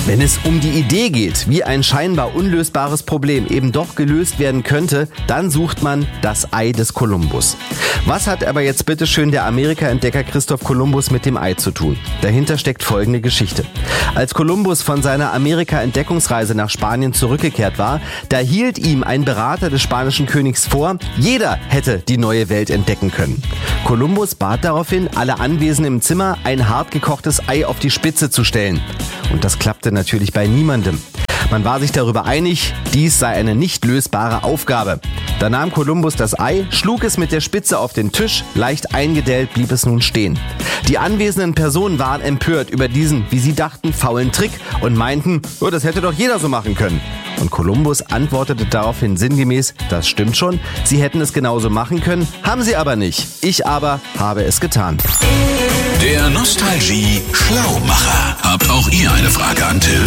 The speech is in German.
Wenn es um die Idee geht, wie ein scheinbar unlösbares Problem eben doch gelöst werden könnte, dann sucht man das Ei des Kolumbus. Was hat aber jetzt bitteschön der Amerika-Entdecker Christoph Kolumbus mit dem Ei zu tun? Dahinter steckt folgende Geschichte. Als Kolumbus von seiner Amerika-Entdeckungsreise nach Spanien zurückgekehrt war, da hielt ihm ein Berater des spanischen Königs vor, jeder hätte die neue Welt entdecken können. Kolumbus bat daraufhin alle Anwesenden im Zimmer, ein hart gekochtes Ei auf die Spitze zu stellen. Und das klappte natürlich bei niemandem. Man war sich darüber einig, dies sei eine nicht lösbare Aufgabe. Da nahm Kolumbus das Ei, schlug es mit der Spitze auf den Tisch, leicht eingedellt blieb es nun stehen. Die anwesenden Personen waren empört über diesen, wie sie dachten, faulen Trick und meinten, oh, das hätte doch jeder so machen können. Und Kolumbus antwortete daraufhin sinngemäß, das stimmt schon, sie hätten es genauso machen können, haben sie aber nicht. Ich aber habe es getan. Der Nostalgie-Schlaumacher.